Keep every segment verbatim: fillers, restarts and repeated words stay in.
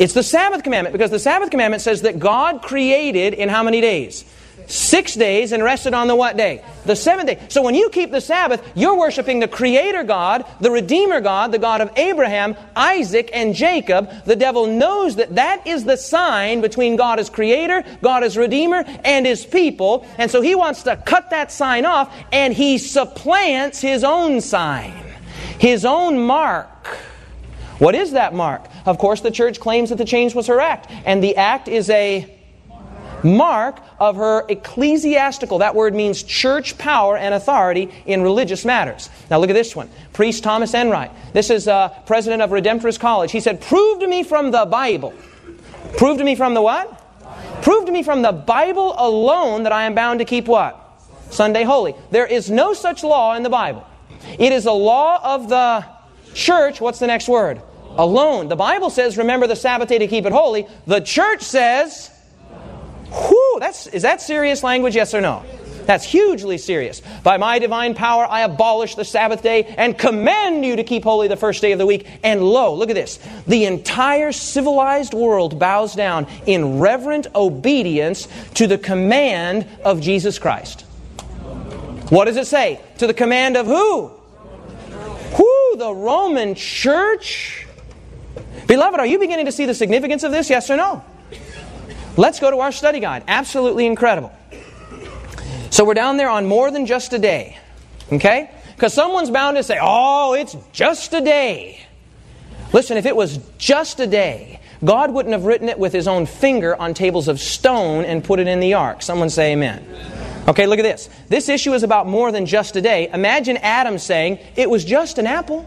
It's the Sabbath commandment, because the Sabbath commandment says that God created in how many days? Six days, and rested on the what day? The seventh day. So when you keep the Sabbath, you're worshiping the Creator God, the Redeemer God, the God of Abraham, Isaac, and Jacob. The devil knows that that is the sign between God as Creator, God as Redeemer, and His people. And so he wants to cut that sign off, and he supplants his own sign, his own mark. What is that mark? Of course, the church claims that the change was her act, and the act is a mark of her ecclesiastical. That word means church power and authority in religious matters. Now look at this one. Priest Thomas Enright. This is uh, president of Redemptorist College. He said, prove to me from the Bible. Prove to me from the what? Prove to me from the Bible alone that I am bound to keep what? Sunday holy. There is no such law in the Bible. It is a law of the church. What's the next word? Alone. The Bible says, remember the Sabbath day to keep it holy. The church says, whew, that's, is that serious language, yes or no? That's hugely serious. By my divine power I abolish the Sabbath day and command you to keep holy the first day of the week. And lo, look at this. The entire civilized world bows down in reverent obedience to the command of Jesus Christ. What does it say? To the command of who? Who? The Roman Church? Beloved, are you beginning to see the significance of this, yes or no? Let's go to our study guide. Absolutely incredible. So we're down there on more than just a day. Okay? Because someone's bound to say, oh, it's just a day. Listen, if it was just a day, God wouldn't have written it with His own finger on tables of stone and put it in the ark. Someone say amen. Okay, look at this. This issue is about more than just a day. Imagine Adam saying, it was just an apple.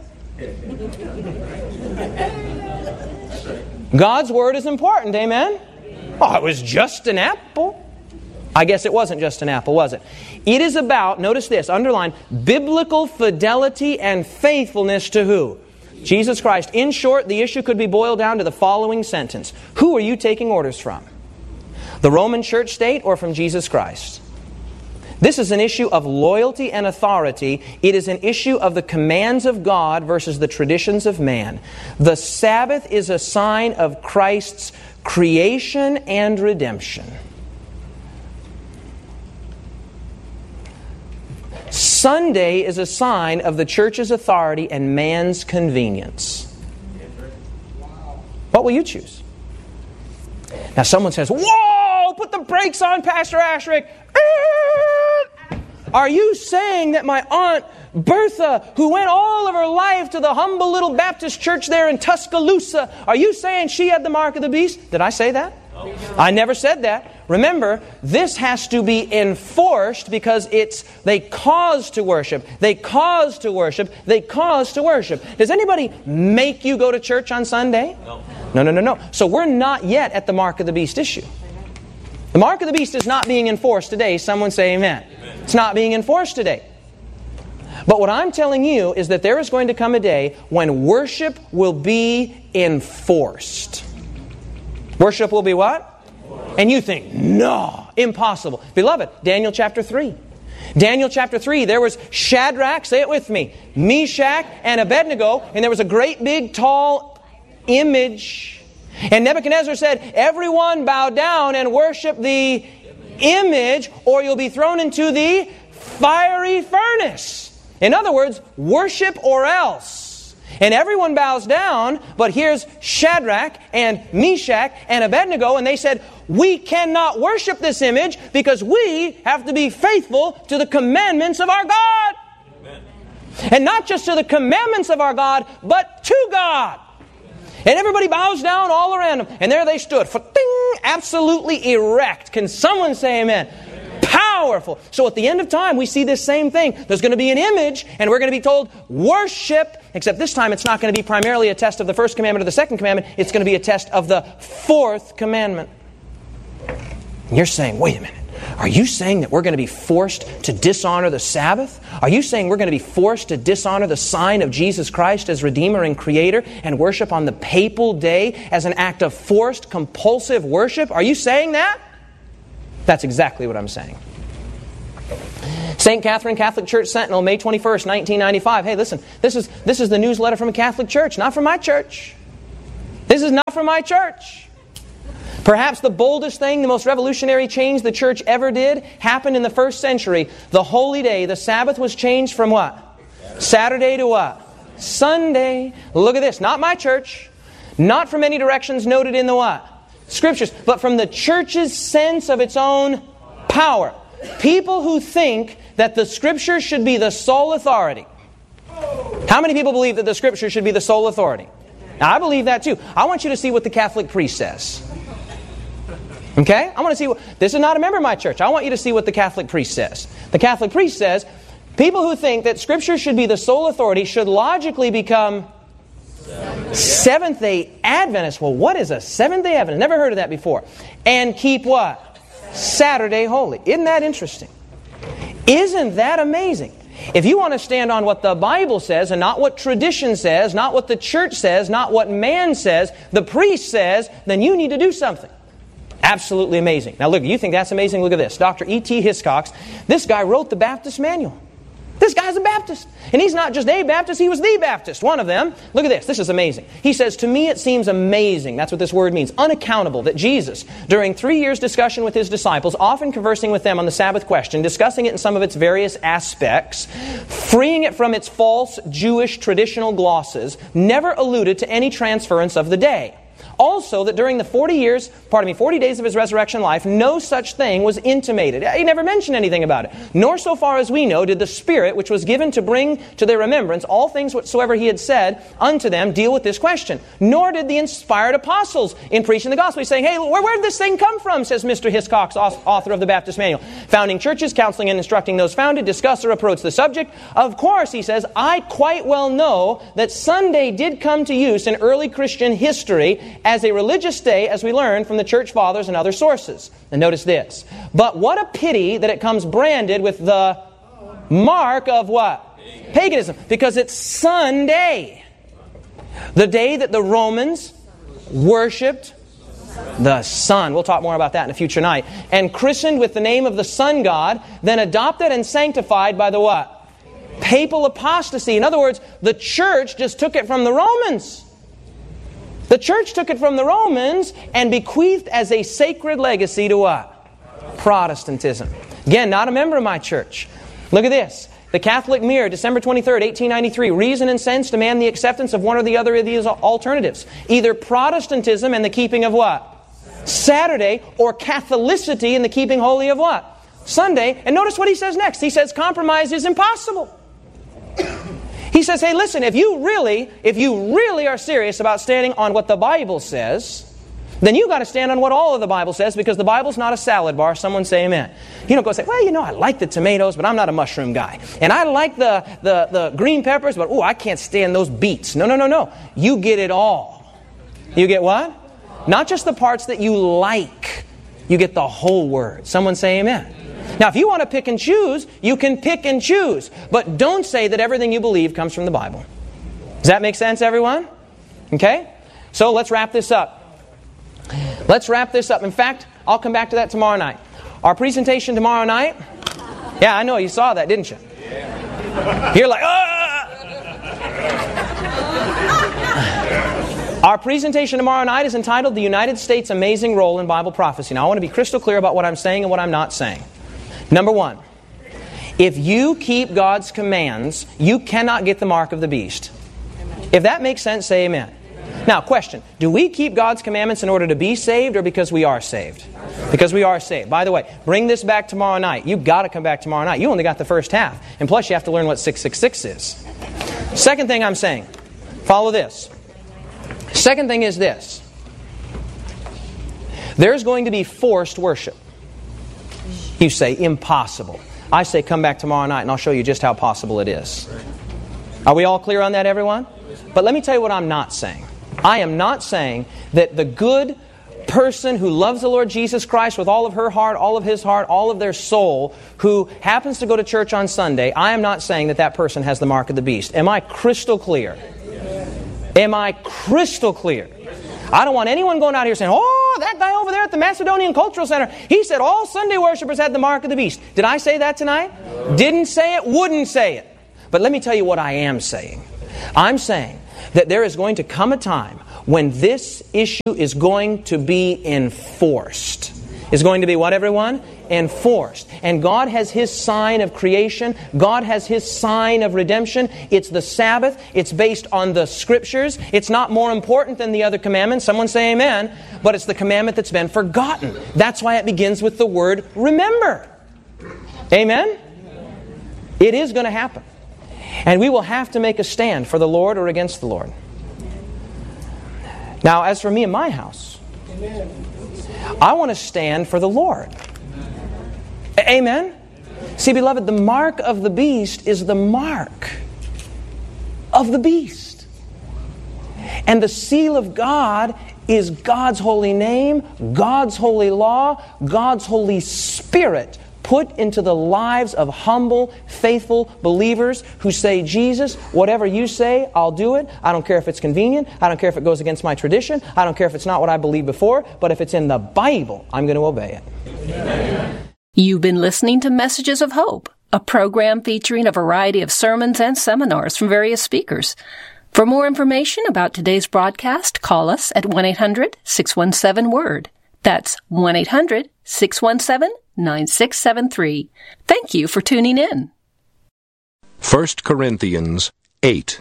God's word is important, amen? Oh, it was just an apple. I guess it wasn't just an apple, was it? It is about, notice this, underline, biblical fidelity and faithfulness to who? Jesus Christ. In short, the issue could be boiled down to the following sentence. Who are you taking orders from? The Roman church state or from Jesus Christ? This is an issue of loyalty and authority. It is an issue of the commands of God versus the traditions of man. The Sabbath is a sign of Christ's creation and redemption. Sunday is a sign of the church's authority and man's convenience. What will you choose? Now someone says, whoa, put the brakes on, Pastor Ashrick. Are you saying that my Aunt Bertha, who went all of her life to the humble little Baptist church there in Tuscaloosa, are you saying she had the mark of the beast? Did I say that? No. I never said that. Remember, this has to be enforced because it's they cause to worship. They cause to worship. They cause to worship. Does anybody make you go to church on Sunday? No. No, no, no, no. So we're not yet at the mark of the beast issue. The mark of the beast is not being enforced today. Someone say amen. Amen. It's not being enforced today. But what I'm telling you is that there is going to come a day when worship will be enforced. Worship will be what? And you think, no, impossible. Beloved, Daniel chapter three. Daniel chapter three, there was Shadrach, say it with me, Meshach and Abednego, and there was a great big tall image. And Nebuchadnezzar said, everyone bow down and worship the image, or you'll be thrown into the fiery furnace. In other words, worship or else. And everyone bows down, but here's Shadrach and Meshach and Abednego, and they said, we cannot worship this image because we have to be faithful to the commandments of our God. Amen. And not just to the commandments of our God, but to God. And everybody bows down all around them. And there they stood, ding, absolutely erect. Can someone say amen? Amen? Powerful. So at the end of time, we see this same thing. There's going to be an image, and we're going to be told, worship. Except this time, it's not going to be primarily a test of the first commandment or the second commandment. It's going to be a test of the fourth commandment. And you're saying, wait a minute. Are you saying that we're going to be forced to dishonor the Sabbath? Are you saying we're going to be forced to dishonor the sign of Jesus Christ as Redeemer and Creator and worship on the papal day as an act of forced, compulsive worship? Are you saying that? That's exactly what I'm saying. Saint Catherine Catholic Church Sentinel, May twenty-first, nineteen ninety-five. Hey, listen, this is, this is the newsletter from a Catholic church, not from my church. This is not from my church. Perhaps the boldest thing, the most revolutionary change the church ever did happened in the first century. The holy day, the Sabbath, was changed from what? Saturday to what? Sunday. Look at this. Not my church. Not from any directions noted in the what? Scriptures. But from the church's sense of its own power. People who think that the Scripture should be the sole authority. How many people believe that the Scripture should be the sole authority? Now, I believe that too. I want you to see what the Catholic priest says. Okay? I want to see what... This is not a member of my church. I want you to see what the Catholic priest says. The Catholic priest says, people who think that Scripture should be the sole authority should logically become Seventh-day Adventists. Well, what is a Seventh-day Adventist? Never heard of that before. And keep what? Saturday holy. Isn't that interesting? Isn't that amazing? If you want to stand on what the Bible says and not what tradition says, not what the church says, not what man says, the priest says, then you need to do something. Absolutely amazing. Now look, you think that's amazing? Look at this. Doctor E T Hiscox, this guy wrote the Baptist Manual. This guy's a Baptist. And he's not just a Baptist, he was the Baptist, one of them. Look at this. This is amazing. He says, to me it seems amazing, that's what this word means, unaccountable, that Jesus, during three years' discussion with His disciples, often conversing with them on the Sabbath question, discussing it in some of its various aspects, freeing it from its false Jewish traditional glosses, never alluded to any transference of the day. Also, that during the forty years, pardon me, forty days of His resurrection life, no such thing was intimated. He never mentioned anything about it. Nor, so far as we know, did the Spirit, which was given to bring to their remembrance all things whatsoever He had said unto them, deal with this question. Nor did the inspired apostles in preaching the gospel. He's saying, hey, where, where did this thing come from, says Mister Hiscox, author of the Baptist Manual. Founding churches, counseling and instructing those founded, discuss or approach the subject. Of course, he says, I quite well know that Sunday did come to use in early Christian history as a religious day, as we learn from the church fathers and other sources. And notice this. But what a pity that it comes branded with the mark of what? Paganism. Because it's Sunday. The day that the Romans worshipped the sun. We'll talk more about that in a future night. And christened with the name of the sun god, then adopted and sanctified by the what? Papal apostasy. In other words, the church just took it from the Romans. The church took it from the Romans and bequeathed as a sacred legacy to what? Protestantism. Again, not a member of my church. Look at this. The Catholic Mirror, December twenty-third, eighteen ninety-three. Reason and sense demand the acceptance of one or the other of these alternatives. Either Protestantism and the keeping of what? Saturday, or Catholicity and the keeping holy of what? Sunday. And notice what he says next. He says compromise is impossible. He says, hey, listen, if you really, if you really are serious about standing on what the Bible says, then you got to stand on what all of the Bible says, because the Bible's not a salad bar. Someone say amen. You don't go say, well, you know, I like the tomatoes, but I'm not a mushroom guy. And I like the, the, the green peppers, but oh, I can't stand those beets. No, no, no, no. You get it all. You get what? Not just the parts that you like. You get the whole word. Someone say amen. Now, if you want to pick and choose, you can pick and choose. But don't say that everything you believe comes from the Bible. Does that make sense, everyone? Okay? So let's wrap this up. Let's wrap this up. In fact, I'll come back to that tomorrow night. Our presentation tomorrow night. Yeah, I know. You saw that, didn't you? You're like, ah! Our presentation tomorrow night is entitled The United States' Amazing Role in Bible Prophecy. Now, I want to be crystal clear about what I'm saying and what I'm not saying. Number one, if you keep God's commands, you cannot get the mark of the beast. If that makes sense, say amen. Now, question, do we keep God's commandments in order to be saved or because we are saved? Because we are saved. By the way, bring this back tomorrow night. You've got to come back tomorrow night. You only got the first half. And plus, you have to learn what six six six is. Second thing I'm saying, follow this. Second thing is this. There's going to be forced worship. You say, impossible. I say, come back tomorrow night and I'll show you just how possible it is. Are we all clear on that, everyone? But let me tell you what I'm not saying. I am not saying that the good person who loves the Lord Jesus Christ with all of her heart, all of his heart, all of their soul, who happens to go to church on Sunday, I am not saying that that person has the mark of the beast. Am I crystal clear? Am I crystal clear? I don't want anyone going out here saying, oh, that guy over there at the Macedonian Cultural Center, he said all Sunday worshipers had the mark of the beast. Did I say that tonight? No. Didn't say it, wouldn't say it. But let me tell you what I am saying. I'm saying that there is going to come a time when this issue is going to be enforced. Is going to be what, everyone? Enforced. And God has His sign of creation. God has His sign of redemption. It's the Sabbath. It's based on the Scriptures. It's not more important than the other commandments. Someone say amen. But it's the commandment that's been forgotten. That's why it begins with the word remember. Amen? It is going to happen. And we will have to make a stand for the Lord or against the Lord. Now, as for me and my house, I want to stand for the Lord. Amen? See, beloved, the mark of the beast is the mark of the beast. And the seal of God is God's holy name, God's holy law, God's Holy Spirit put into the lives of humble, faithful believers who say, Jesus, whatever you say, I'll do it. I don't care if it's convenient. I don't care if it goes against my tradition. I don't care if it's not what I believed before. But if it's in the Bible, I'm going to obey it. Amen. You've been listening to Messages of Hope, a program featuring a variety of sermons and seminars from various speakers. For more information about today's broadcast, call us at one eight hundred six one seven word. That's one eight hundred six one seven nine six seven three. Thank you for tuning in. First Corinthians eight.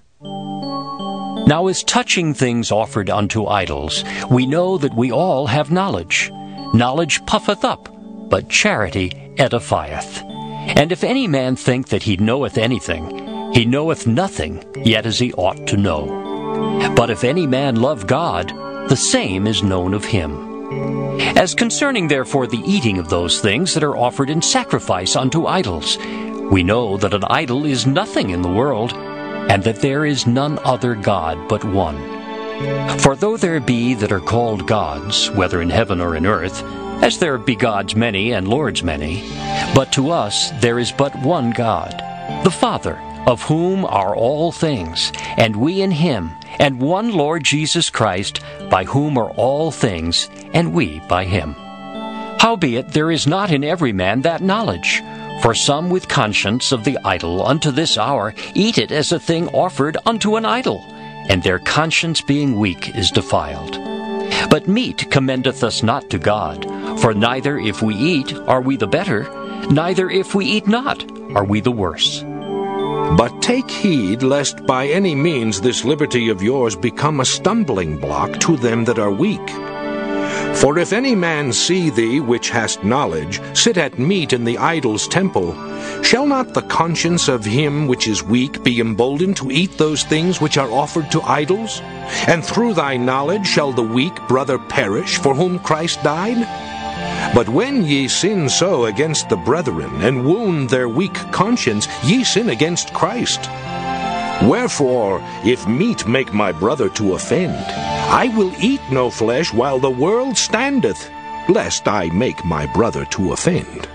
Now as touching things offered unto idols, we know that we all have knowledge. Knowledge puffeth up, but charity edifieth. And if any man think that he knoweth anything, he knoweth nothing, yet as he ought to know. But if any man love God, the same is known of him. As concerning therefore the eating of those things that are offered in sacrifice unto idols, we know that an idol is nothing in the world, and that there is none other God but one. For though there be that are called gods, whether in heaven or in earth, as there be gods many and lords many, but to us there is but one God, the Father, of whom are all things, and we in Him, and one Lord Jesus Christ, by whom are all things, and we by Him. Howbeit there is not in every man that knowledge. For some with conscience of the idol unto this hour eat it as a thing offered unto an idol, and their conscience being weak is defiled. But meat commendeth us not to God, for neither if we eat are we the better, neither if we eat not are we the worse. But take heed lest by any means this liberty of yours become a stumbling block to them that are weak. For if any man see thee, which hast knowledge, sit at meat in the idol's temple, shall not the conscience of him which is weak be emboldened to eat those things which are offered to idols? And through thy knowledge shall the weak brother perish, for whom Christ died? But when ye sin so against the brethren, and wound their weak conscience, ye sin against Christ. Wherefore, if meat make my brother to offend, I will eat no flesh while the world standeth, lest I make my brother to offend.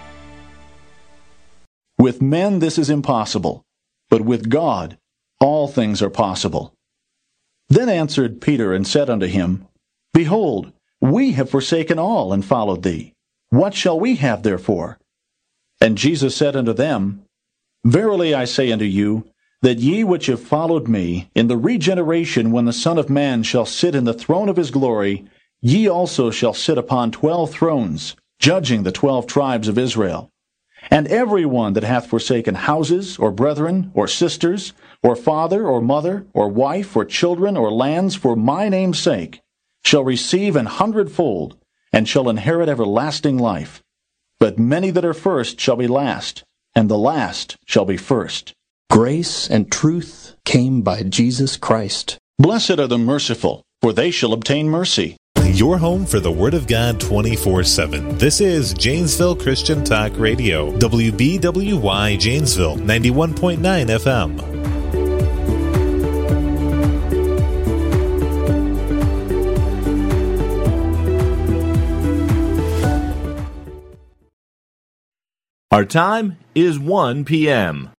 With men this is impossible, but with God all things are possible. Then answered Peter and said unto him, Behold, we have forsaken all and followed thee. What shall we have therefore? And Jesus said unto them, Verily I say unto you, that ye which have followed me, in the regeneration when the Son of Man shall sit in the throne of his glory, ye also shall sit upon twelve thrones, judging the twelve tribes of Israel. And every one that hath forsaken houses, or brethren, or sisters, or father, or mother, or wife, or children, or lands, for my name's sake, shall receive an hundredfold, and shall inherit everlasting life. But many that are first shall be last, and the last shall be first. Grace and truth came by Jesus Christ. Blessed are the merciful, for they shall obtain mercy. Your home for the Word of God twenty-four seven. This is Janesville Christian Talk Radio. W B W Y Janesville, ninety-one point nine F M. Our time is one p.m.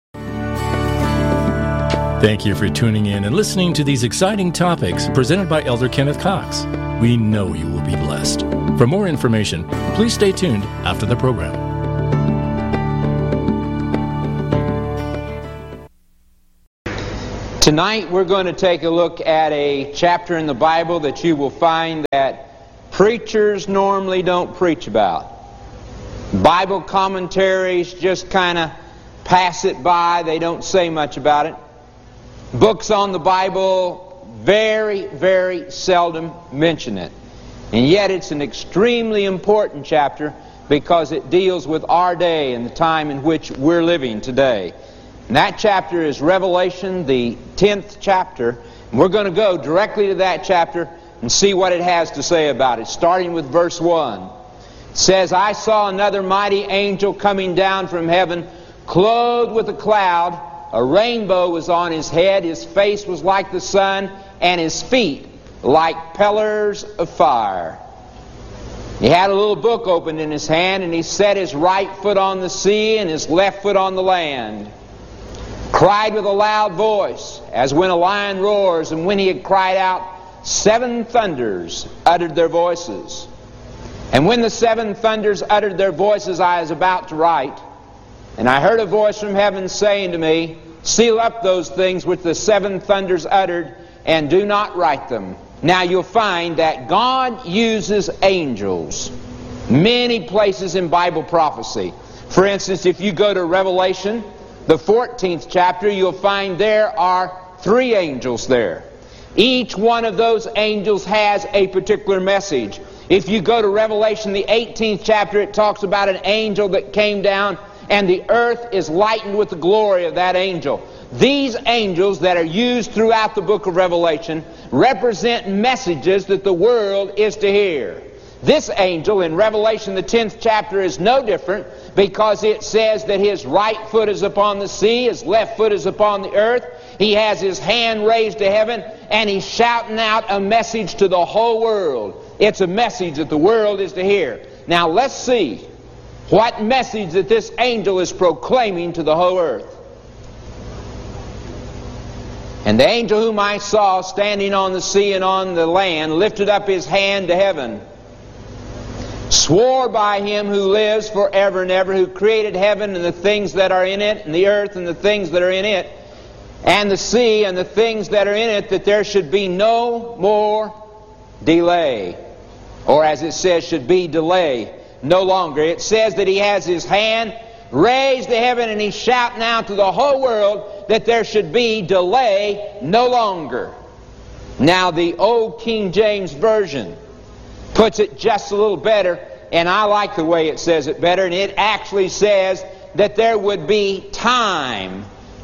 Thank you for tuning in and listening to these exciting topics presented by Elder Kenneth Cox. We know you will be blessed. For more information, please stay tuned after the program. Tonight we're going to take a look at a chapter in the Bible that you will find that preachers normally don't preach about. Bible commentaries just kind of pass it by. They don't say much about it. Books on the Bible very, very seldom mention it. And yet it's an extremely important chapter because it deals with our day and the time in which we're living today. And that chapter is Revelation, the tenth chapter. And we're going to go directly to that chapter and see what it has to say about it, starting with verse one. It says, I saw another mighty angel coming down from heaven, clothed with a cloud. A rainbow was on his head, his face was like the sun, and his feet like pillars of fire. He had a little book opened in his hand, and he set his right foot on the sea and his left foot on the land. Cried with a loud voice, as when a lion roars, and when he had cried out, seven thunders uttered their voices. And when the seven thunders uttered their voices, I was about to write, and I heard a voice from heaven saying to me, seal up those things which the seven thunders uttered, and do not write them. Now you'll find that God uses angels many places in Bible prophecy. For instance, if you go to Revelation, the fourteenth chapter, you'll find there are three angels there. Each one of those angels has a particular message. If you go to Revelation, the eighteenth chapter, it talks about an angel that came down, and the earth is lightened with the glory of that angel. These angels that are used throughout the book of Revelation represent messages that the world is to hear. This angel in Revelation, the tenth chapter, is no different because it says that his right foot is upon the sea, his left foot is upon the earth. He has his hand raised to heaven, and he's shouting out a message to the whole world. It's a message that the world is to hear. Now let's see what message that this angel is proclaiming to the whole earth. And the angel whom I saw standing on the sea and on the land lifted up his hand to heaven, swore by him who lives forever and ever, who created heaven and the things that are in it, and the earth and the things that are in it, and the sea and the things that are in it, that there should be no more delay. Or as it says, should be delay no longer. It says that he has his hand raised to heaven, and he's shouting out to the whole world that there should be delay no longer. Now the old King James Version puts it just a little better, and I like the way it says it better, and it actually says that there would be time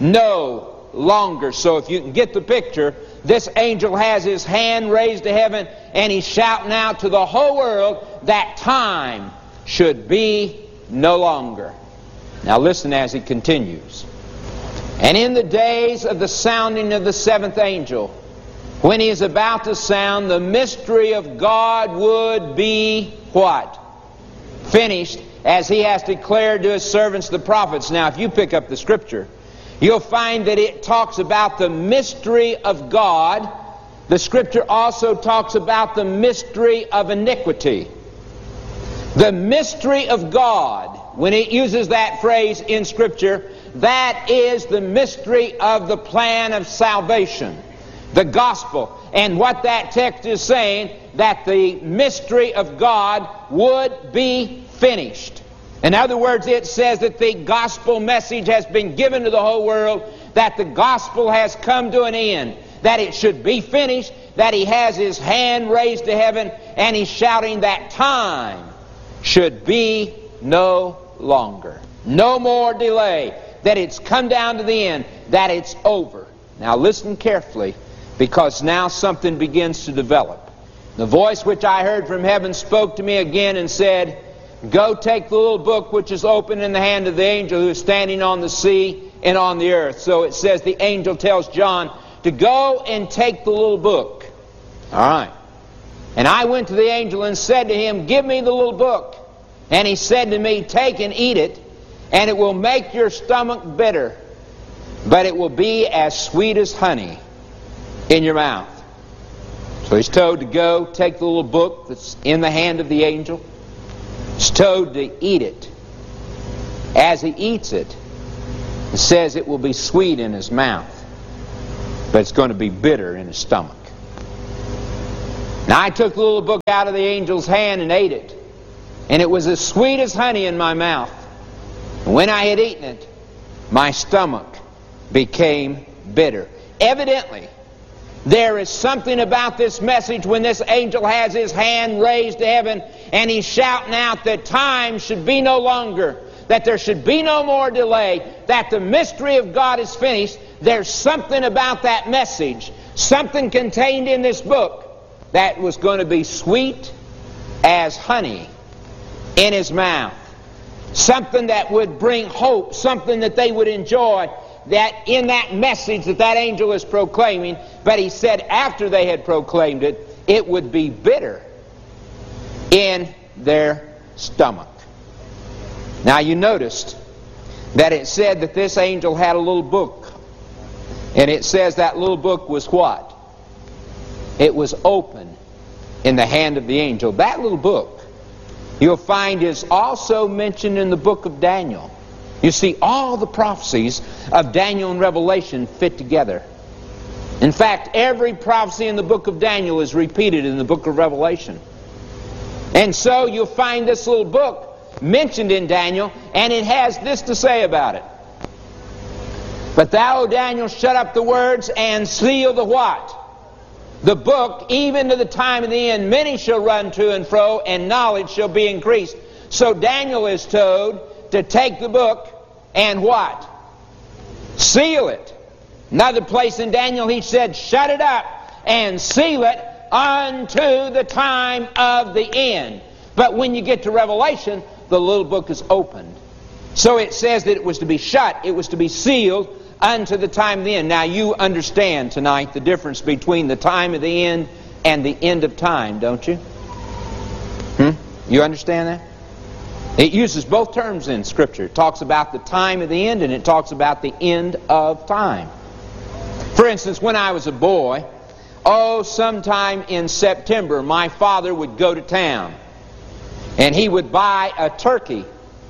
no longer. So if you can get the picture, this angel has his hand raised to heaven, and he's shouting out to the whole world that time should be no longer. Now listen as he continues. And in the days of the sounding of the seventh angel, when he is about to sound, the mystery of God would be what? Finished, as he has declared to his servants the prophets. Now if you pick up the scripture, you'll find that it talks about the mystery of God. The scripture also talks about the mystery of iniquity. The mystery of God, when it uses that phrase in scripture, that is the mystery of the plan of salvation, the gospel. And what that text is saying, that the mystery of God would be finished. In other words, it says that the gospel message has been given to the whole world, that the gospel has come to an end, that it should be finished, that he has his hand raised to heaven, and he's shouting that time should be no longer. No more delay. That it's come down to the end. That it's over. Now listen carefully, because now something begins to develop. The voice which I heard from heaven spoke to me again and said, go take the little book which is open in the hand of the angel who is standing on the sea and on the earth. So it says the angel tells John to go and take the little book. All right. And I went to the angel and said to him, give me the little book. And he said to me, take and eat it, and it will make your stomach bitter, but it will be as sweet as honey in your mouth. So he's told to go take the little book that's in the hand of the angel. He's told to eat it. As he eats it, it says it will be sweet in his mouth, but it's going to be bitter in his stomach. Now I took the little book out of the angel's hand and ate it, and it was as sweet as honey in my mouth. And when I had eaten it, my stomach became bitter. Evidently, there is something about this message when this angel has his hand raised to heaven and he's shouting out that time should be no longer, that there should be no more delay, that the mystery of God is finished. There's something about that message, something contained in this book that was going to be sweet as honey in his mouth. Something that would bring hope, something that they would enjoy, that in that message that that angel is proclaiming. But he said after they had proclaimed it, it would be bitter in their stomach. Now you noticed that it said that this angel had a little book. And it says that little book was what? It was open in the hand of the angel. That little book, you'll find, is also mentioned in the book of Daniel. You see, all the prophecies of Daniel and Revelation fit together. In fact, every prophecy in the book of Daniel is repeated in the book of Revelation. And so you'll find this little book mentioned in Daniel, and it has this to say about it. But thou, O Daniel, shut up the words and seal the what? The book, even to the time of the end. Many shall run to and fro, and knowledge shall be increased. So Daniel is told to take the book and what? Seal it. Another place in Daniel he said, shut it up and seal it unto the time of the end. But when you get to Revelation, the little book is opened. So it says that it was to be shut, it was to be sealed unto the time of the end. Now you understand tonight the difference between the time of the end and the end of time, don't you? Hmm? You understand that? It uses both terms in Scripture. It talks about the time of the end and it talks about the end of time. For instance, when I was a boy, oh, sometime in September, my father would go to town and he would buy a turkey.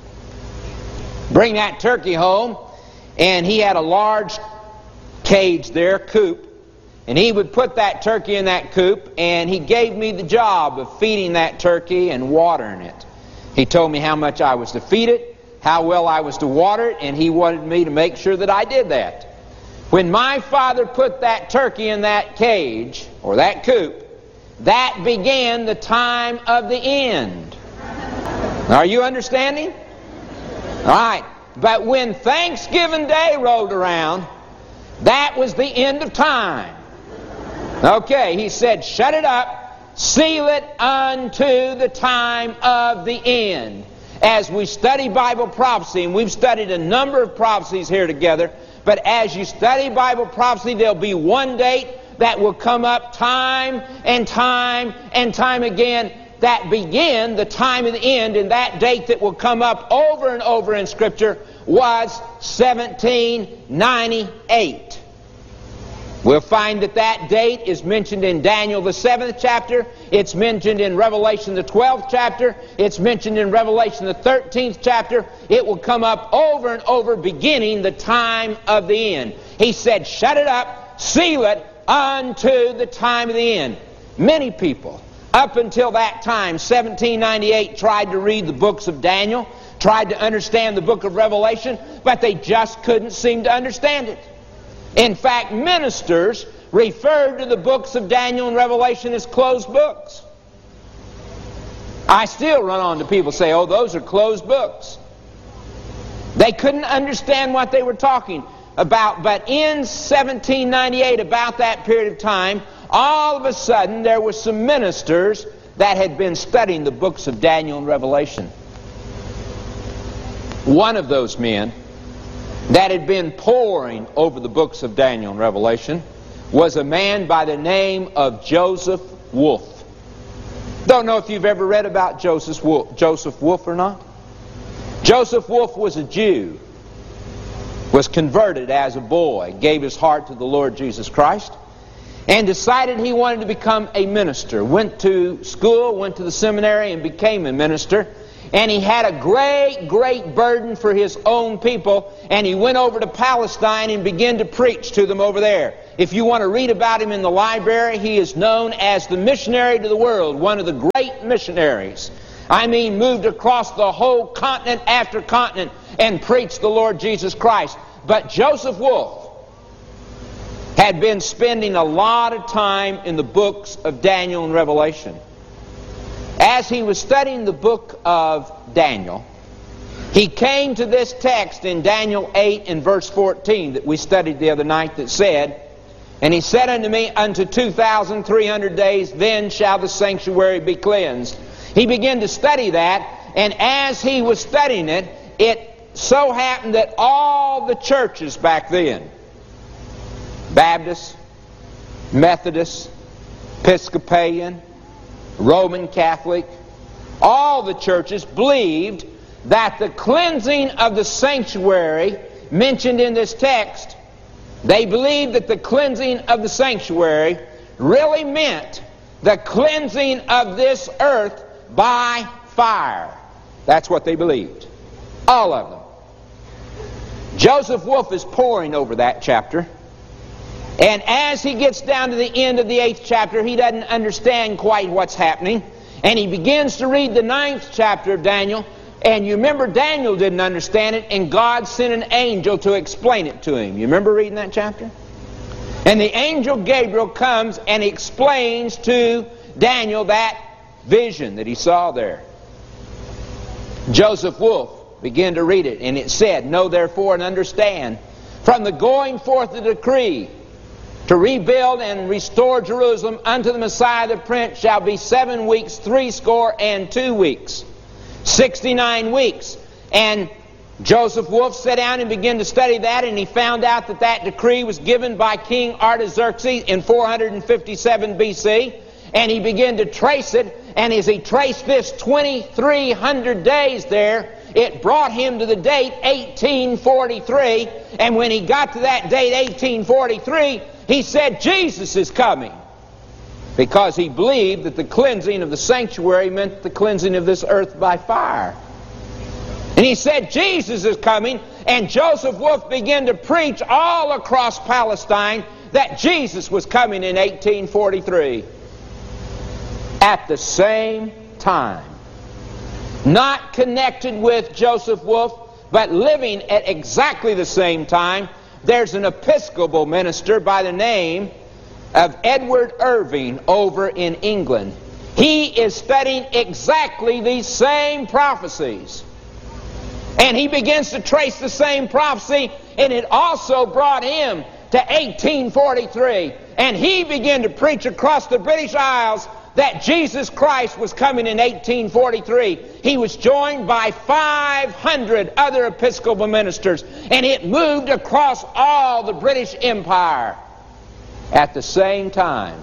Bring that turkey home, and he had a large cage there, coop, and he would put that turkey in that coop, and he gave me the job of feeding that turkey and watering it. He told me how much I was to feed it, how well I was to water it, and he wanted me to make sure that I did that. When my father put that turkey in that cage, or that coop, that began the time of the end. Are you understanding? All right. But when Thanksgiving Day rolled around, that was the end of time. Okay, he said, shut it up. Seal it unto the time of the end. As we study Bible prophecy, and we've studied a number of prophecies here together, but as you study Bible prophecy, there'll be one date that will come up time and time and time again that begin the time of the end, and that date that will come up over and over in Scripture was seventeen ninety-eight. We'll find that that date is mentioned in Daniel the seventh chapter. It's mentioned in Revelation the twelfth chapter. It's mentioned in Revelation the thirteenth chapter. It will come up over and over beginning the time of the end. He said, shut it up, seal it unto the time of the end. Many people, up until that time, seventeen ninety-eight, tried to read the books of Daniel, tried to understand the book of Revelation, but they just couldn't seem to understand it. In fact, ministers referred to the books of Daniel and Revelation as closed books. I still run on to people say, oh, those are closed books. They couldn't understand what they were talking about. But in seventeen ninety-eight, about that period of time, all of a sudden there were some ministers that had been studying the books of Daniel and Revelation. One of those men that had been poring over the books of Daniel and Revelation was a man by the name of Joseph Wolf. Don't know if you've ever read about Joseph Wolf, Joseph Wolf or not. Joseph Wolf was a Jew, was converted as a boy, gave his heart to the Lord Jesus Christ, and decided he wanted to become a minister. Went to school, went to the seminary, and became a minister. And he had a great, great burden for his own people, and he went over to Palestine and began to preach to them over there. If you want to read about him in the library, he is known as the missionary to the world, one of the great missionaries. I mean, moved across the whole continent after continent and preached the Lord Jesus Christ. But Joseph Wolf had been spending a lot of time in the books of Daniel and Revelation. As he was studying the book of Daniel, he came to this text in Daniel eight and verse fourteen that we studied the other night that said, "And he said unto me, unto two thousand three hundred days, then shall the sanctuary be cleansed." He began to study that, and as he was studying it, it so happened that all the churches back then, Baptist, Methodist, Episcopalian, Roman Catholic, all the churches believed that the cleansing of the sanctuary mentioned in this text, they believed that the cleansing of the sanctuary really meant the cleansing of this earth by fire. That's what they believed. All of them. Joseph Wolf is poring over that chapter. And as he gets down to the end of the eighth chapter, he doesn't understand quite what's happening. And he begins to read the ninth chapter of Daniel. And you remember Daniel didn't understand it, and God sent an angel to explain it to him. You remember reading that chapter? And the angel Gabriel comes and explains to Daniel that vision that he saw there. Joseph Wolf began to read it, and it said, "Know therefore and understand, from the going forth the decree to rebuild and restore Jerusalem unto the Messiah the Prince shall be seven weeks, threescore and two weeks, sixty-nine weeks." And Joseph Wolf sat down and began to study that, and he found out that that decree was given by King Artaxerxes in four hundred fifty-seven B C, and he began to trace it, and as he traced this twenty-three hundred days there, it brought him to the date eighteen forty-three, and when he got to that date eighteen forty-three, he said Jesus is coming, because he believed that the cleansing of the sanctuary meant the cleansing of this earth by fire. And he said Jesus is coming, and Joseph Wolf began to preach all across Palestine that Jesus was coming in eighteen forty-three. At the same time, not connected with Joseph Wolf, but living at exactly the same time, there's an Episcopal minister by the name of Edward Irving over in England. He is studying exactly these same prophecies. And he begins to trace the same prophecy, and it also brought him to eighteen forty-three. And he began to preach across the British Isles that Jesus Christ was coming in eighteen forty-three. He was joined by five hundred other Episcopal ministers, and it moved across all the British Empire at the same time.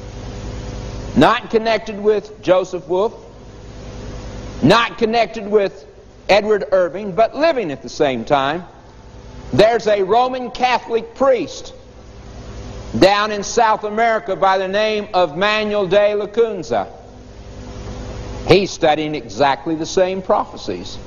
Not connected with Joseph Wolf, not connected with Edward Irving, but living at the same time. There's a Roman Catholic priest down in South America by the name of Manuel de Lacunza. He's studying exactly the same prophecies.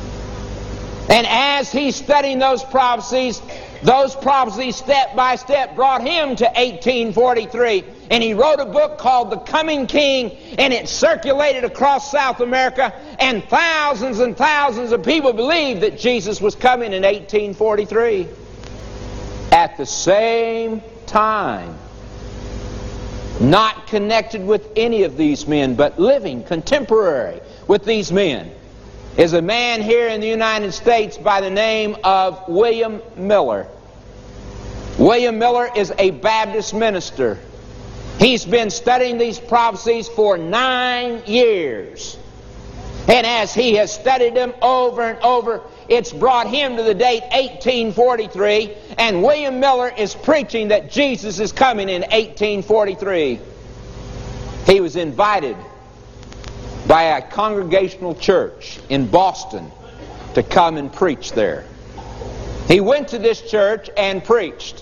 And as he's studying those prophecies, those prophecies step by step brought him to eighteen forty-three. And he wrote a book called The Coming King, and it circulated across South America, and thousands and thousands of people believed that Jesus was coming in eighteen forty-three. At the same time, not connected with any of these men, but living contemporary with these men, is a man here in the United States by the name of William Miller. William Miller is a Baptist minister. He's been studying these prophecies for nine years. And as he has studied them over and over, it's brought him to the date eighteen forty-three, and William Miller is preaching that Jesus is coming in eighteen forty-three. He was invited by a Congregational church in Boston to come and preach there. He went to this church and preached.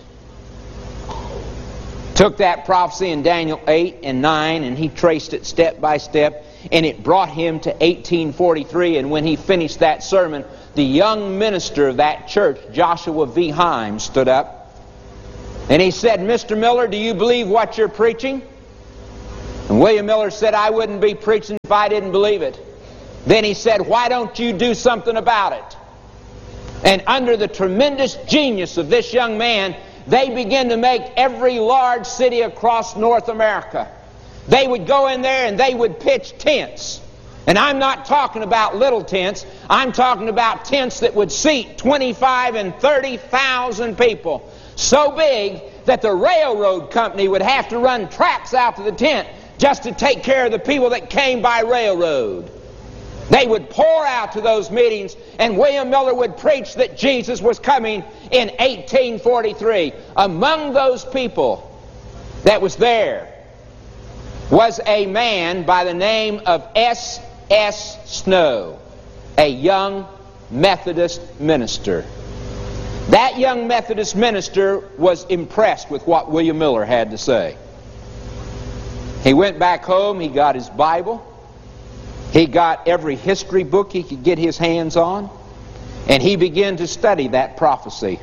Took that prophecy in Daniel eight and nine, and he traced it step by step, and it brought him to eighteen forty-three. And when he finished that sermon, the young minister of that church, Joshua V. Himes, stood up, And he said, Mister Miller, do you believe what you're preaching? And William Miller said, I wouldn't be preaching if I didn't believe it. Then he said, why don't you do something about it? And under the tremendous genius of this young man, they began to make every large city across North America. They would go in there and they would pitch tents. And I'm not talking about little tents. I'm talking about tents that would seat twenty-five and thirty thousand people. So big that the railroad company would have to run tracks out to the tent just to take care of the people that came by railroad. They would pour out to those meetings, and William Miller would preach that Jesus was coming in eighteen forty-three. Among those people that was there was a man by the name of S S Snow, a young Methodist minister. That young Methodist minister was impressed with what William Miller had to say. He went back home, he got his Bible, he got every history book he could get his hands on, and he began to study that prophecy.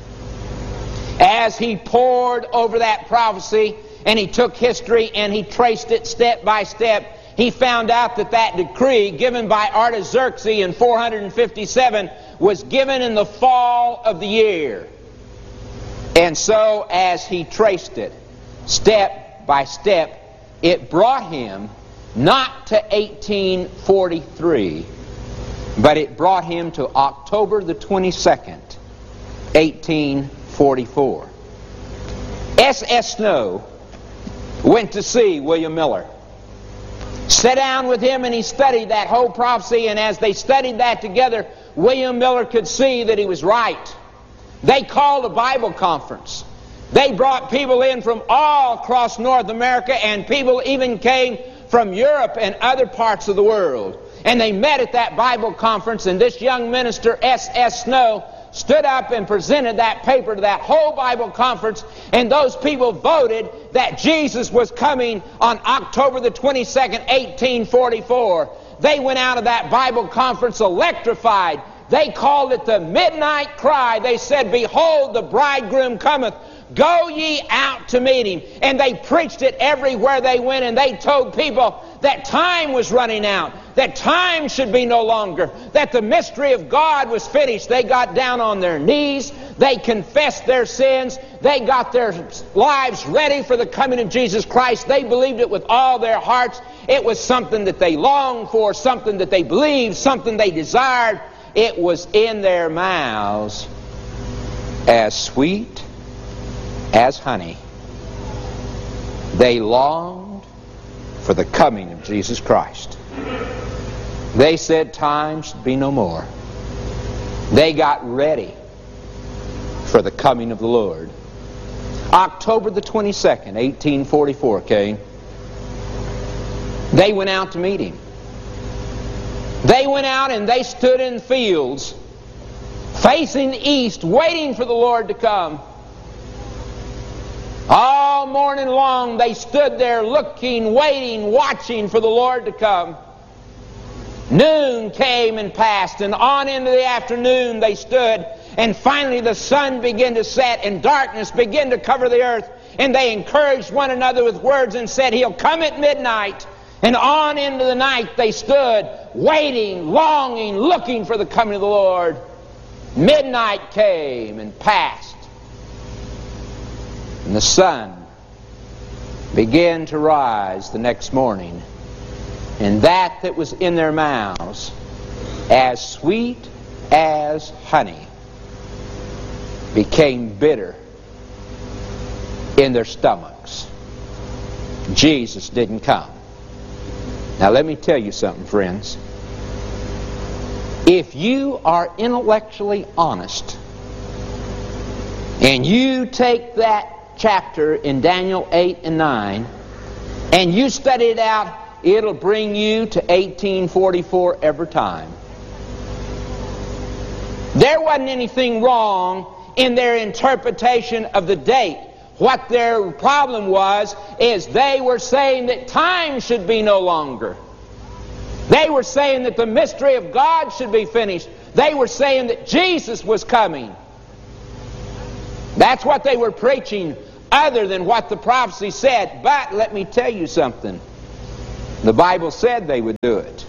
As he pored over that prophecy, and he took history and he traced it step by step, he found out that that decree given by Artaxerxes in four hundred fifty-seven was given in the fall of the year. And so as he traced it step by step, it brought him not to eighteen forty-three, but it brought him to October the twenty-second, eighteen forty-four. S S Snow went to see William Miller. Sat down with him and he studied that whole prophecy, and as they studied that together, William Miller could see that he was right. They called a Bible conference. They brought people in from all across North America, and people even came from Europe and other parts of the world. And they met at that Bible conference, and this young minister, S S Snow, stood up and presented that paper to that whole Bible conference, and those people voted that Jesus was coming on October the twenty-second, eighteen forty-four. They went out of that Bible conference electrified. They called it the midnight cry. They said, behold, the bridegroom cometh. Go ye out to meet him. And they preached it everywhere they went, and they told people that time was running out, that time should be no longer, that the mystery of God was finished. They got down on their knees. They confessed their sins. They got their lives ready for the coming of Jesus Christ. They believed it with all their hearts. It was something that they longed for, something that they believed, something they desired. It was in their mouths as sweet as honey. They longed for the coming of Jesus Christ. They said time should be no more. They got ready for the coming of the Lord. October the twenty-second, eighteen forty-four came. They went out to meet him. They went out and they stood in fields facing east, waiting for the Lord to come. All morning long they stood there looking, waiting, watching for the Lord to come. Noon came and passed, and on into the afternoon they stood, and finally the sun began to set and darkness began to cover the earth, and they encouraged one another with words and said, he'll come at midnight. And on into the night they stood, waiting, longing, looking for the coming of the Lord. Midnight came and passed, and the sun began to rise the next morning, and that that was in their mouths, as sweet as honey, became bitter in their stomachs. Jesus didn't come. Now let me tell you something, friends. If you are intellectually honest, and you take that chapter in Daniel eight and nine, and you study it out, it'll bring you to eighteen forty-four every time. There wasn't anything wrong in their interpretation of the date. What their problem was is they were saying that time should be no longer. They were saying that the mystery of God should be finished. They were saying that Jesus was coming. That's what they were preaching, other than what the prophecy said. But let me tell you something. The Bible said they would do it.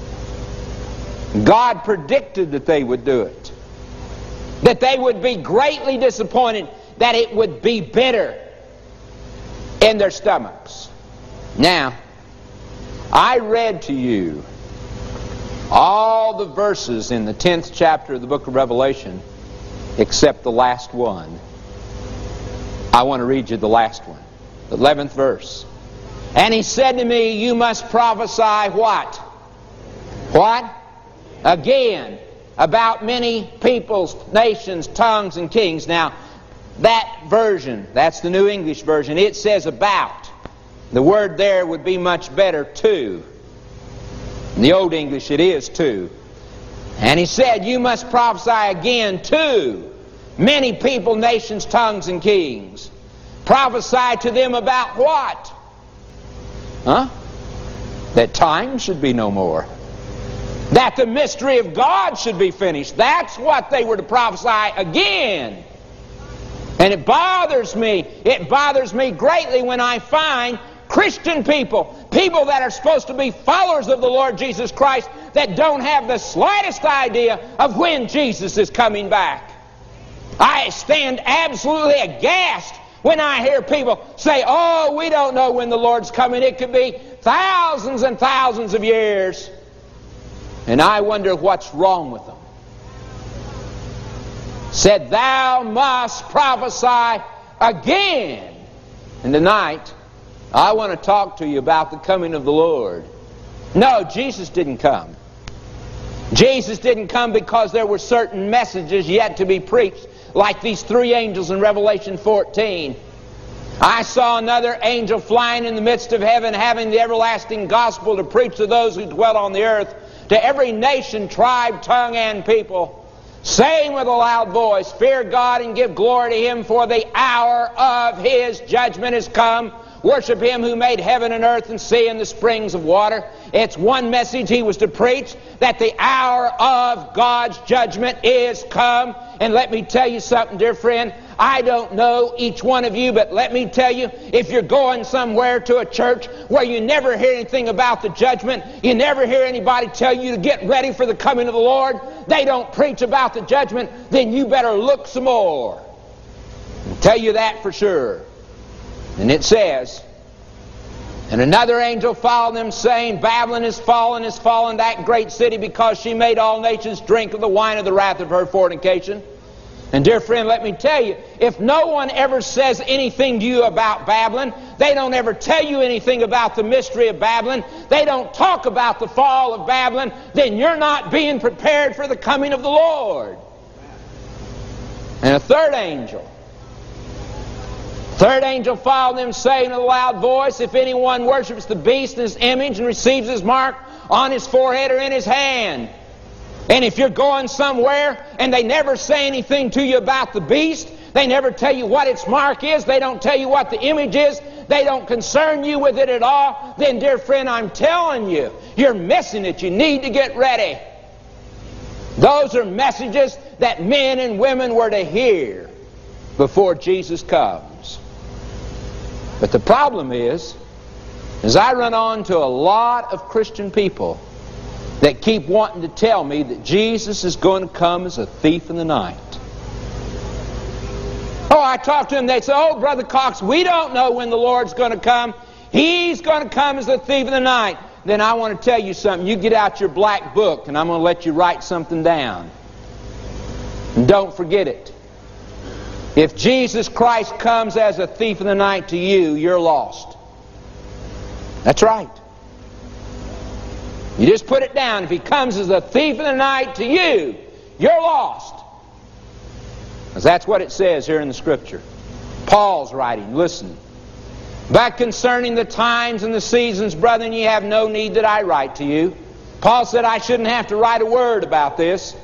God predicted that they would do it. That they would be greatly disappointed, that it would be bitter in their stomachs. Now, I read to you all the verses in the tenth chapter of the book of Revelation except the last one. I want to read you the last one, the eleventh verse. And he said to me, you must prophesy what? What? Again, about many peoples, nations, tongues, and kings. Now, that version, that's the New English version, it says about. The word there would be much better, to. In the Old English, it is to. And he said, you must prophesy again to many people, nations, tongues, and kings. Prophesy to them about what? Huh? That time should be no more. That the mystery of God should be finished. That's what they were to prophesy again. And it bothers me. It bothers me greatly when I find Christian people, people that are supposed to be followers of the Lord Jesus Christ, that don't have the slightest idea of when Jesus is coming back. I stand absolutely aghast when I hear people say, oh, we don't know when the Lord's coming. It could be thousands and thousands of years. And I wonder what's wrong with them. Said, thou must prophesy again. And tonight, I want to talk to you about the coming of the Lord. No, Jesus didn't come. Jesus didn't come because there were certain messages yet to be preached, like these three angels in Revelation fourteen. I saw another angel flying in the midst of heaven, having the everlasting gospel to preach to those who dwell on the earth, to every nation, tribe, tongue, and people, saying with a loud voice, fear God and give glory to Him, for the hour of His judgment is come. Worship Him who made heaven and earth and sea and the springs of water. It's one message he was to preach, that the hour of God's judgment is come. And let me tell you something, dear friend. I don't know each one of you, but let me tell you, if you're going somewhere to a church where you never hear anything about the judgment, you never hear anybody tell you to get ready for the coming of the Lord, they don't preach about the judgment, then you better look some more. I'll tell you that for sure. And it says, and another angel followed them, saying, Babylon is fallen, is fallen, that great city, because she made all nations drink of the wine of the wrath of her fornication. And dear friend, let me tell you, if no one ever says anything to you about Babylon, they don't ever tell you anything about the mystery of Babylon, they don't talk about the fall of Babylon, then you're not being prepared for the coming of the Lord. And a third angel, Third angel followed them, saying in a loud voice, if anyone worships the beast in his image and receives his mark on his forehead or in his hand. And if you're going somewhere and they never say anything to you about the beast, they never tell you what its mark is, they don't tell you what the image is, they don't concern you with it at all, then dear friend, I'm telling you, you're missing it. You need to get ready. Those are messages that men and women were to hear before Jesus comes. But the problem is, is I run on to a lot of Christian people that keep wanting to tell me that Jesus is going to come as a thief in the night. Oh, I talk to them, they say, oh, Brother Cox, we don't know when the Lord's going to come. He's going to come as a thief in the night. Then I want to tell you something. You get out your black book and I'm going to let you write something down. And don't forget it. If Jesus Christ comes as a thief in the night to you, you're lost. That's right. You just put it down. If He comes as a thief in the night to you, you're lost. Because that's what it says here in the Scripture. Paul's writing. Listen. But concerning the times and the seasons, brethren, ye have no need that I write to you. Paul said I shouldn't have to write a word about this.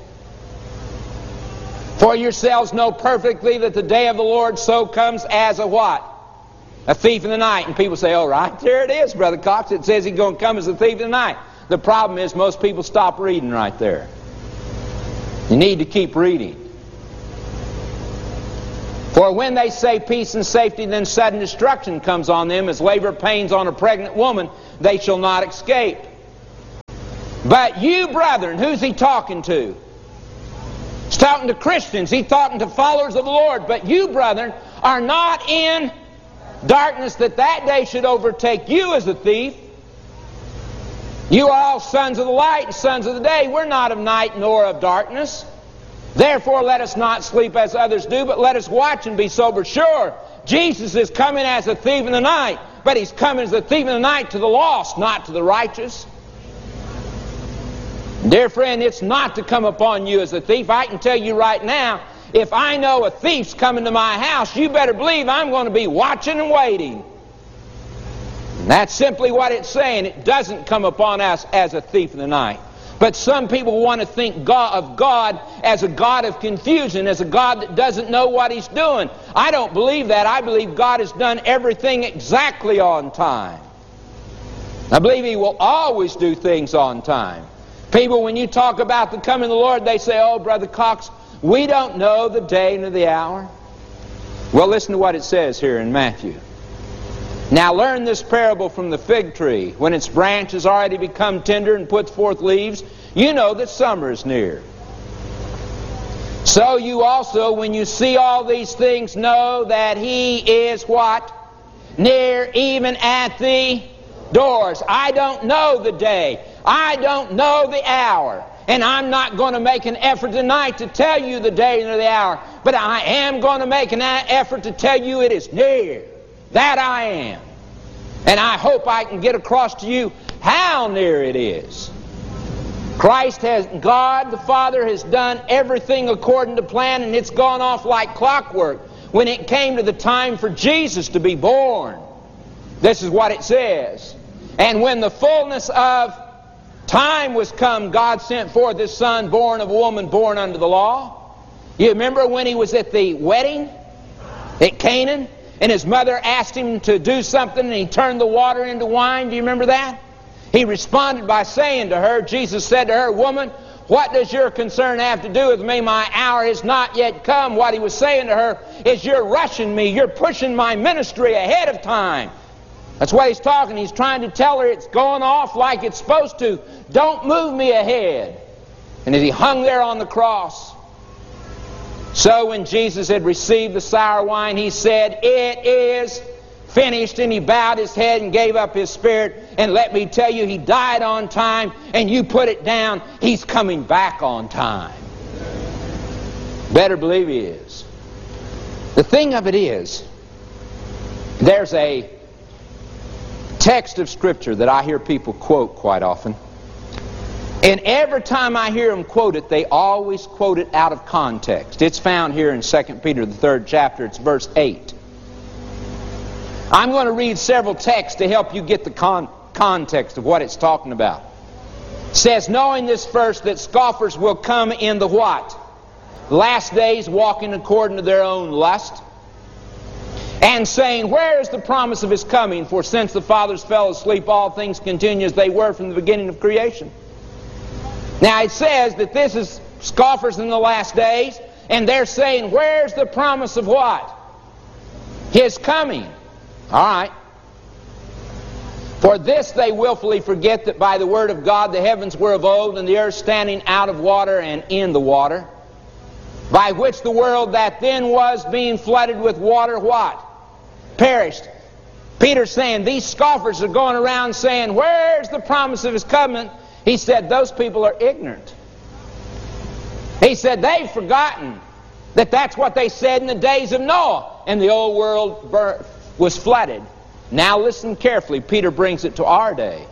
For yourselves know perfectly that the day of the Lord so comes as a what? A thief in the night. And people say, oh, right, there it is, Brother Cox. It says He's going to come as a thief in the night. The problem is most people stop reading right there. You need to keep reading. For For when they say peace and safety, then sudden destruction comes on them, as labor pains on a pregnant woman. They shall not escape. But you, brethren, who's he talking to? He's talking to Christians. He's talking to followers of the Lord. But you, brethren, are not in darkness, that that day should overtake you as a thief. You are all sons of the light and sons of the day. We're not of night nor of darkness. Therefore let us not sleep as others do, but let us watch and be sober. Sure, Jesus is coming as a thief in the night, but He's coming as a thief in the night to the lost, not to the righteous. Dear friend, it's not to come upon you as a thief. I can tell you right now, if I know a thief's coming to my house, you better believe I'm going to be watching and waiting. And that's simply what it's saying. It doesn't come upon us as a thief in the night. But some people want to think God, of God as a God of confusion, as a God that doesn't know what He's doing. I don't believe that. I believe God has done everything exactly on time. I believe He will always do things on time. People, when you talk about the coming of the Lord, they say, oh, Brother Cox, we don't know the day nor the hour. Well, listen to what it says here in Matthew. Now learn this parable from the fig tree. When its branch has already become tender and puts forth leaves, you know that summer is near. So you also, when you see all these things, know that He is what? Near, even at the doors. I don't know the day. I don't know the hour. And I'm not going to make an effort tonight to tell you the day nor the hour. But I am going to make an effort to tell you it is near. That I am. And I hope I can get across to you how near it is. Christ has, God the Father has done everything according to plan, and it's gone off like clockwork. When it came to the time for Jesus to be born, this is what it says. And when the fullness of time was come, God sent forth His Son, born of a woman, born under the law. You remember when He was at the wedding at Canaan? And his mother asked him to do something, and he turned the water into wine. Do you remember that? He responded by saying to her, Jesus said to her, woman, what does your concern have to do with me? My hour has not yet come. What he was saying to her is, you're rushing me. You're pushing my ministry ahead of time. That's what he's talking. He's trying to tell her it's going off like it's supposed to. Don't move me ahead. And as he hung there on the cross, so when Jesus had received the sour wine, He said, it is finished. And He bowed His head and gave up His spirit. And let me tell you, He died on time, and you put it down, He's coming back on time. Better believe He is. The thing of it is, there's a text of Scripture that I hear people quote quite often. And every time I hear them quote it, they always quote it out of context. It's found here in Second Peter, the third chapter. It's verse eight. I'm going to read several texts to help you get the con context of what it's talking about. It says, knowing this first, that scoffers will come in the what? Last days, walking according to their own lust, and saying, where is the promise of His coming? For since the fathers fell asleep, all things continue as they were from the beginning of creation. Now it says that this is scoffers in the last days, and they're saying, where's the promise of what? His coming. All right. For this they willfully forget that by the word of God the heavens were of old, and the earth standing out of water and in the water, by which the world that then was being flooded with water, what? Perished. Peter's saying these scoffers are going around saying, where's the promise of His coming? He said those people are ignorant. He said they've forgotten that that's what they said in the days of Noah, and the old world was flooded. Now listen carefully. Peter brings it to our day.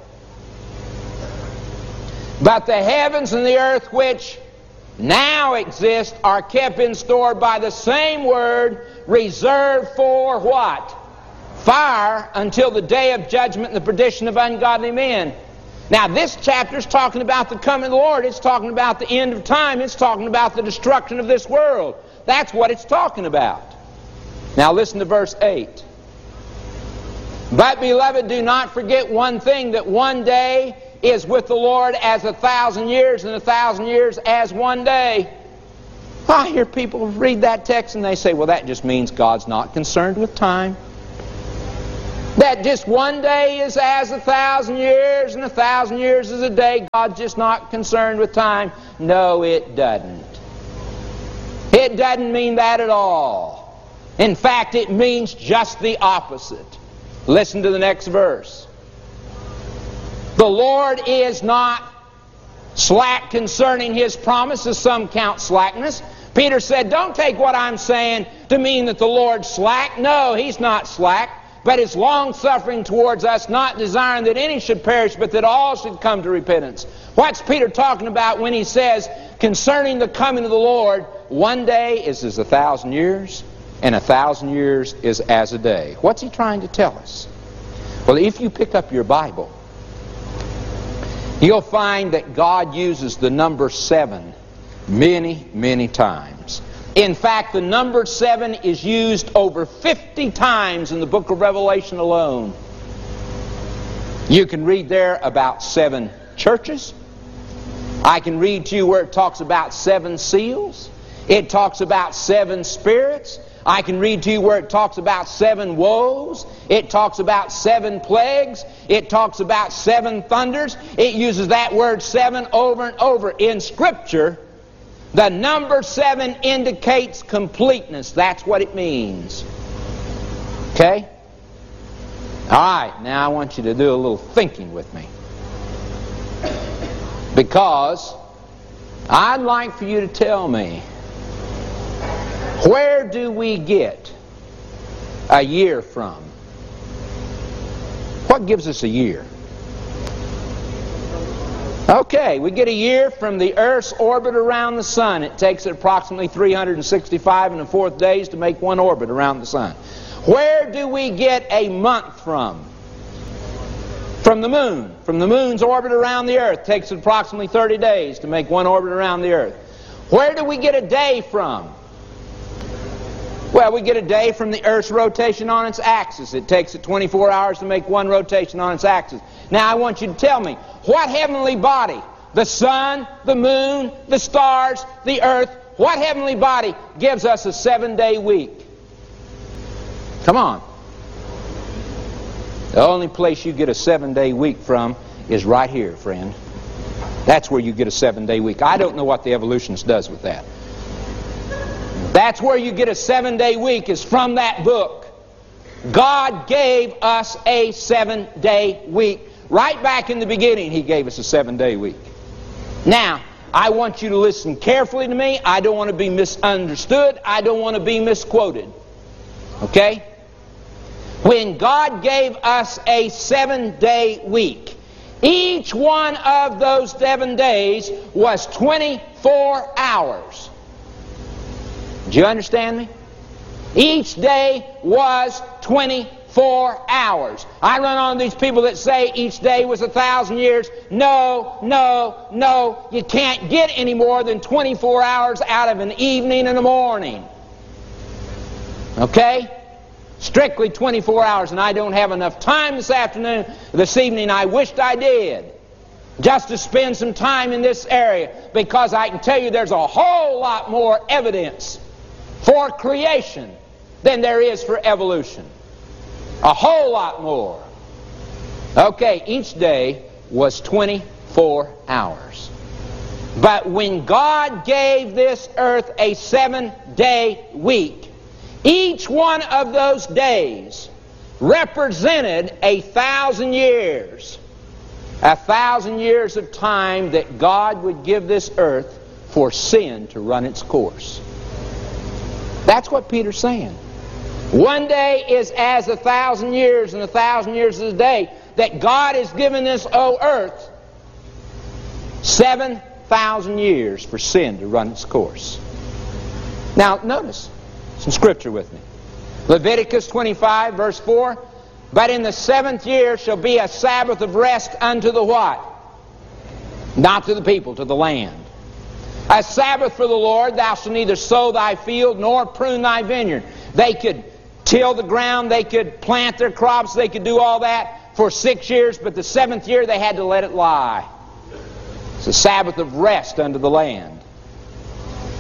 But the heavens and the earth which now exist are kept in store by the same word, reserved for what? Fire, until the day of judgment and the perdition of ungodly men. Now this chapter is talking about the coming of the Lord. It's talking about the end of time. It's talking about the destruction of this world. That's what it's talking about. Now listen to verse eight. But beloved, do not forget one thing, that one day is with the Lord as a thousand years, and a thousand years as one day. I hear people read that text and they say, well, that just means God's not concerned with time. That just one day is as a thousand years and a thousand years is a day. God's just not concerned with time. No, it doesn't. It doesn't mean that at all. In fact, it means just the opposite. Listen to the next verse. The Lord is not slack concerning His promises, some count slackness. Peter said, don't take what I'm saying to mean that the Lord's slack. No, He's not slack, but is long-suffering towards us, not desiring that any should perish, but that all should come to repentance. What's Peter talking about when he says, concerning the coming of the Lord, one day is as a thousand years, and a thousand years is as a day? What's he trying to tell us? Well, if you pick up your Bible, you'll find that God uses the number seven many, many times. In fact, the number seven is used over fifty times in the book of Revelation alone. You can read there about seven churches. I can read to you where it talks about seven seals. It talks about seven spirits. I can read to you where it talks about seven woes. It talks about seven plagues. It talks about seven thunders. It uses that word seven over and over. In Scripture, the number seven indicates completeness. That's what it means. Okay? All right, now I want you to do a little thinking with me. Because I'd like for you to tell me, where do we get a year from? What gives us a year? Okay, we get a year from the Earth's orbit around the Sun. It takes it approximately three hundred sixty-five and a fourth days to make one orbit around the Sun. Where do we get a month from? From the Moon. From the Moon's orbit around the Earth. It takes it approximately thirty days to make one orbit around the Earth. Where do we get a day from? Well, we get a day from the Earth's rotation on its axis. It takes it twenty-four hours to make one rotation on its axis. Now, I want you to tell me, what heavenly body, the sun, the moon, the stars, the earth, what heavenly body gives us a seven-day week? Come on. The only place you get a seven-day week from is right here, friend. That's where you get a seven-day week. I don't know what the evolutionist does with that. That's where you get a seven-day week, is from that book. God gave us a seven-day week. Right back in the beginning, He gave us a seven-day week. Now, I want you to listen carefully to me. I don't want to be misunderstood. I don't want to be misquoted. Okay? When God gave us a seven-day week, each one of those seven days was twenty-four hours. Do you understand me? Each day was twenty-four hours. I run on these people that say each day was a thousand years. No, no, no. You can't get any more than twenty-four hours out of an evening and a morning. Okay? Strictly twenty-four hours, and I don't have enough time this afternoon, this evening. I wished I did, just to spend some time in this area, because I can tell you there's a whole lot more evidence for creation than there is for evolution. A whole lot more. Okay, each day was twenty-four hours. But when God gave this earth a seven-day week, each one of those days represented a thousand years. A thousand years of time that God would give this earth for sin to run its course. That's what Peter's saying. One day is as a thousand years, and a thousand years is a day. That God has given this, oh earth, seven thousand years for sin to run its course. Now, notice some scripture with me. Leviticus twenty-five, verse four. But in the seventh year shall be a Sabbath of rest unto the what? Not to the people, to the land. A Sabbath for the Lord. Thou shalt neither sow thy field nor prune thy vineyard. They could till the ground, they could plant their crops, they could do all that for six years, but the seventh year they had to let it lie. It's a Sabbath of rest unto the land.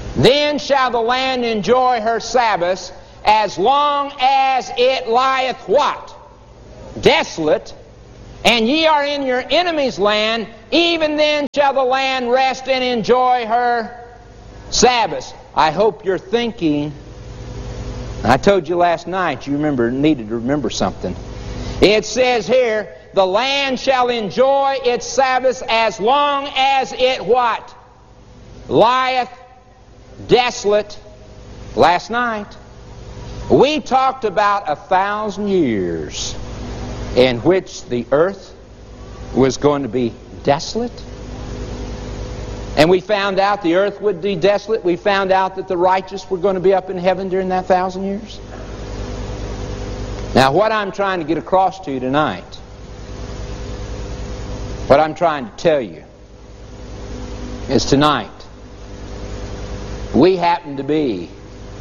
Then shall the land enjoy her Sabbaths as long as it lieth what? Desolate. And ye are in your enemy's land, even then shall the land rest and enjoy her Sabbaths. I hope you're thinking, I told you last night, you remember needed to remember something. It says here, the land shall enjoy its Sabbaths as long as it what? Lieth desolate. Last night, we talked about a thousand years in which the earth was going to be desolate. And we found out the earth would be desolate. We found out that the righteous were going to be up in heaven during that thousand years. Now, what I'm trying to get across to you tonight, what I'm trying to tell you, is tonight, we happen to be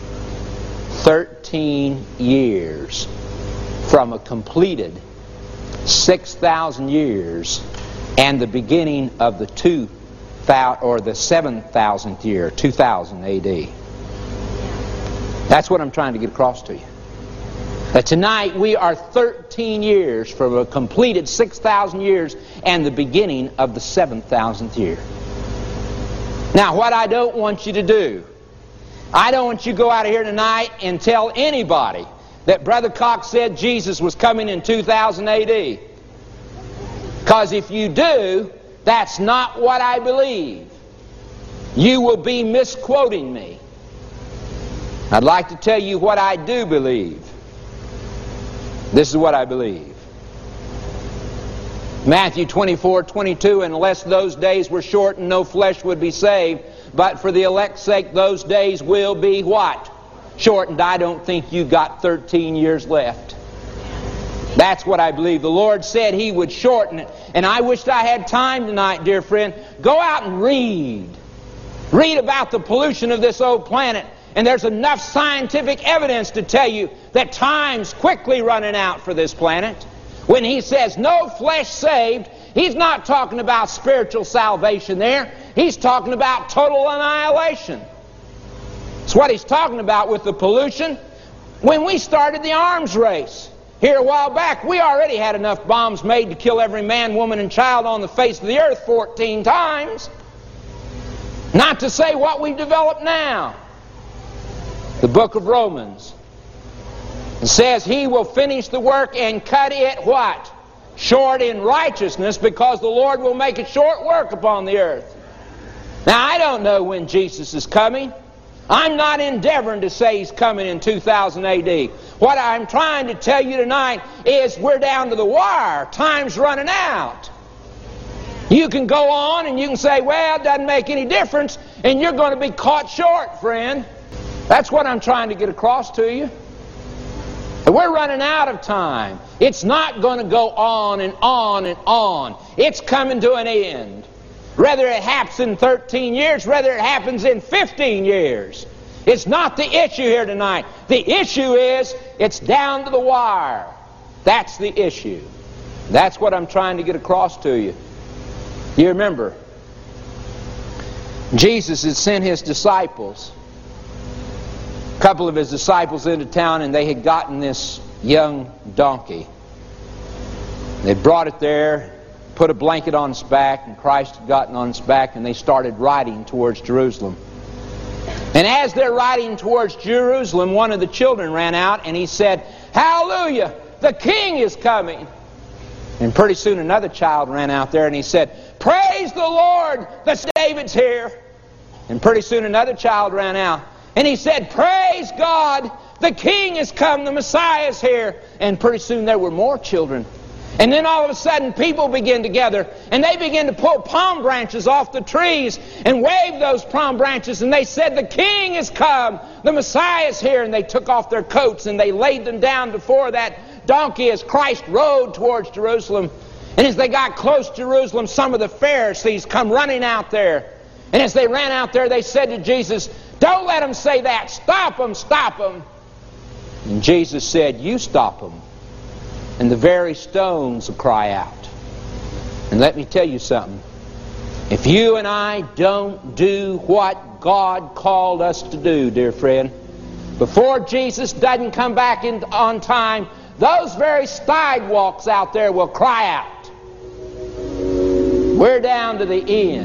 thirteen years from a completed six thousand years and the beginning of the two thousand or the seven thousandth year, two thousand A D. That's what I'm trying to get across to you. That tonight we are thirteen years from a completed six thousand years and the beginning of the seven thousandth year. Now, what I don't want you to do, I don't want you to go out of here tonight and tell anybody that Brother Cox said Jesus was coming in two thousand A D. Because if you do, that's not what I believe. You will be misquoting me. I'd like to tell you what I do believe. This is what I believe. Matthew twenty-four twenty-two, unless those days were shortened, no flesh would be saved. But for the elect's sake, those days will be what? Shortened. I don't think you got thirteen years left. That's what I believe. The Lord said He would shorten it. And I wished I had time tonight, dear friend. Go out and read. Read about the pollution of this old planet. And there's enough scientific evidence to tell you that time's quickly running out for this planet. When He says no flesh saved, He's not talking about spiritual salvation there. He's talking about total annihilation. It's what He's talking about with the pollution. When we started the arms race here a while back, we already had enough bombs made to kill every man, woman, and child on the face of the earth fourteen times. Not to say what we've developed now. The book of Romans, it says He will finish the work and cut it what? Short in righteousness, because the Lord will make it short work upon the earth. Now, I don't know when Jesus is coming. I'm not endeavoring to say He's coming in two thousand A D. What I'm trying to tell you tonight is we're down to the wire. Time's running out. You can go on and you can say, well, it doesn't make any difference, and you're going to be caught short, friend. That's what I'm trying to get across to you. And we're running out of time. It's not going to go on and on and on. It's coming to an end. Whether it happens in thirteen years, whether it happens in fifteen years. It's not the issue here tonight. The issue is it's down to the wire. That's the issue. That's what I'm trying to get across to you. You remember, Jesus had sent His disciples, a couple of His disciples into town, and they had gotten this young donkey. They brought it there, put a blanket on its back, and Christ had gotten on its back, and they started riding towards Jerusalem. And as they're riding towards Jerusalem, one of the children ran out and he said, "Hallelujah, the King is coming." And pretty soon another child ran out there and he said, "Praise the Lord, the David's here." And pretty soon another child ran out and he said, "Praise God, the King has come, the Messiah is here." And pretty soon there were more children. And then all of a sudden people began to gather and they began to pull palm branches off the trees and wave those palm branches, and they said, "The King has come, the Messiah is here." And they took off their coats and they laid them down before that donkey as Christ rode towards Jerusalem. And as they got close to Jerusalem, some of the Pharisees come running out there. And as they ran out there, they said to Jesus, "Don't let them say that. Stop them, stop them." And Jesus said, "You stop them, and the very stones will cry out." And let me tell you something. If you and I don't do what God called us to do, dear friend, before Jesus doesn't come back in, on time, those very sidewalks out there will cry out. We're down to the end.